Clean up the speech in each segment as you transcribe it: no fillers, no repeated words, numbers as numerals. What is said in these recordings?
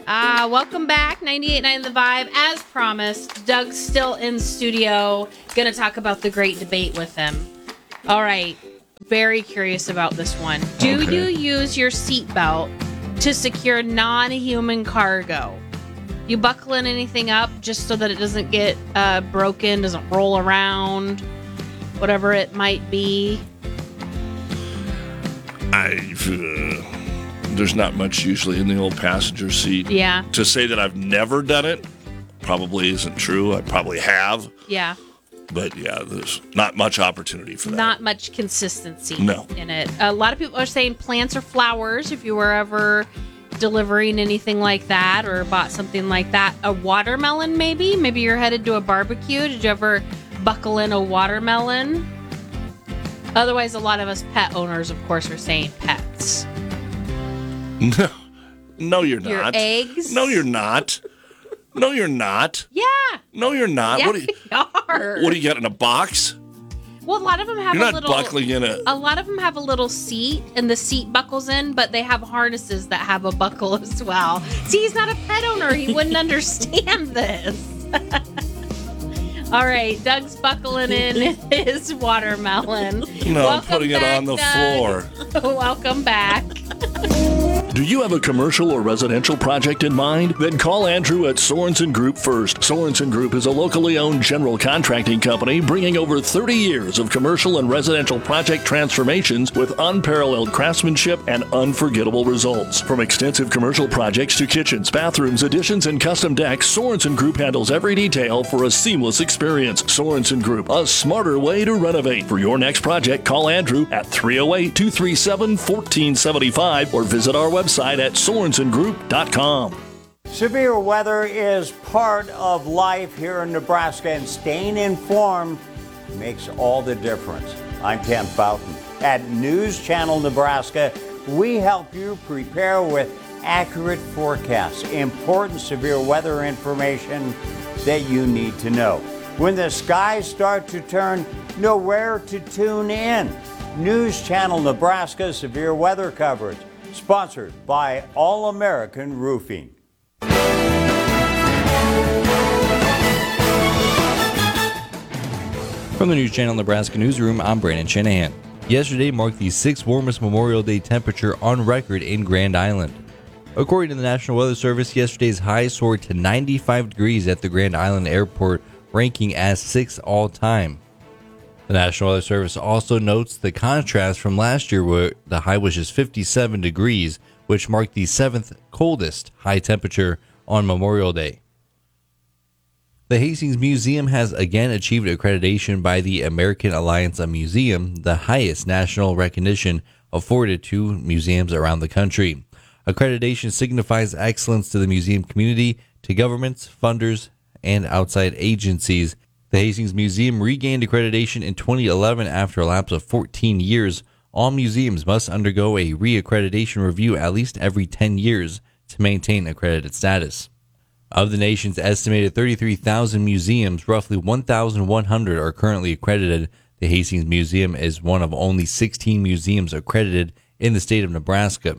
Welcome back, 98.9 The Vibe. As promised, Doug's still in studio. Gonna talk about the great debate with him. All right, very curious about this one. Do you use your seatbelt to secure non-human cargo? You buckling anything up just so that it doesn't get broken, doesn't roll around, whatever it might be? There's not much usually in the old passenger seat. Yeah. To say that I've never done it probably isn't true. I probably have. Yeah. But yeah, there's not much opportunity for that. Not much consistency No. in it. A lot of people are saying plants or flowers if you were ever delivering anything like that or bought something like that. A watermelon maybe? Maybe you're headed to a barbecue. Did you ever buckle in a watermelon? Otherwise, a lot of us pet owners, of course, are saying pets. No, you're not. Your eggs? No, you're not. No, you're not. Yeah. No, you're not. Yeah, What do you got in a box? Well, a lot of them have You're a not little. buckling in a. A lot of them have a little seat, and the seat buckles in, but they have harnesses that have a buckle as well. See, he's not a pet owner; he wouldn't understand this. All right, Doug's buckling in his watermelon. No, Welcome I'm putting it back, on the Doug. floor. Welcome back. Do you have a commercial or residential project in mind? Then call Andrew at Sorensen Group first. Sorensen Group is a locally owned general contracting company bringing over 30 years of commercial and residential project transformations with unparalleled craftsmanship and unforgettable results. From extensive commercial projects to kitchens, bathrooms, additions, and custom decks, Sorensen Group handles every detail for a seamless experience. Sorensen Group, a smarter way to renovate. For your next project, call Andrew at 308-237-1475 or visit our website at sorensengroup.com. Severe weather is part of life here in Nebraska, and staying informed makes all the difference. I'm Kent Boughton. At News Channel Nebraska, we help you prepare with accurate forecasts, important severe weather information that you need to know. When the skies start to turn, know where to tune in. News Channel Nebraska severe weather coverage, sponsored by All American Roofing. From the News Channel Nebraska Newsroom, I'm Brandon Shanahan. Yesterday marked the 6th warmest Memorial Day temperature on record in Grand Island. According to the National Weather Service, yesterday's high soared to 95 degrees at the Grand Island Airport, ranking as 6th all-time. The National Weather Service also notes the contrast from last year where the high was just 57 degrees, which marked the 7th coldest high temperature on Memorial Day. The Hastings Museum has again achieved accreditation by the American Alliance of Museum, the highest national recognition afforded to museums around the country. Accreditation signifies excellence to the museum community, to governments, funders, and outside agencies. The Hastings Museum regained accreditation in 2011 after a lapse of 14 years. All museums must undergo a re-accreditation review at least every 10 years to maintain accredited status. Of the nation's estimated 33,000 museums, roughly 1,100 are currently accredited. The Hastings Museum is one of only 16 museums accredited in the state of Nebraska.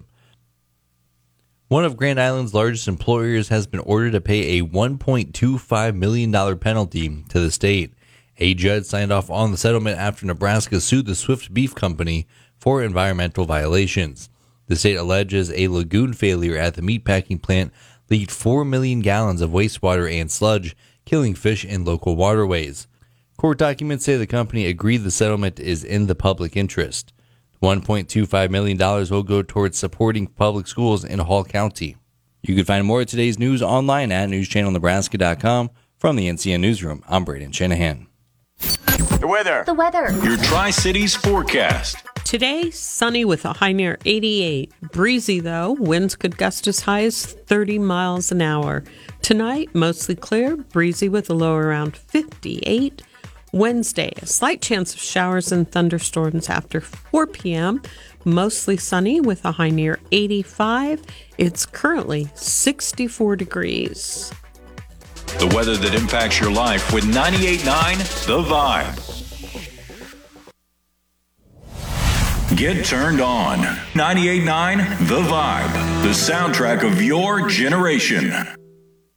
One of Grand Island's largest employers has been ordered to pay a $1.25 million penalty to the state. A judge signed off on the settlement after Nebraska sued the Swift Beef Company for environmental violations. The state alleges a lagoon failure at the meatpacking plant leaked 4 million gallons of wastewater and sludge, killing fish in local waterways. Court documents say the company agreed the settlement is in the public interest. $1.25 million will go towards supporting public schools in Hall County. You can find more of today's news online at newschannelnebraska.com. From the NCN Newsroom, I'm Braden Shanahan. The weather. Your Tri-Cities forecast. Today, sunny with a high near 88. Breezy, though. Winds could gust as high as 30 miles an hour. Tonight, mostly clear, breezy with a low around 58. Wednesday, a slight chance of showers and thunderstorms after 4 p.m. Mostly sunny with a high near 85. It's currently 64 degrees. The weather that impacts your life with 98.9 The Vibe. Get turned on. 98.9 The Vibe, the soundtrack of your generation.